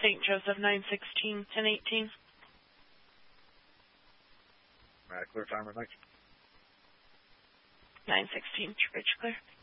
St. Joseph 916-1018. Clear timer, thanks. 916, bridge clear.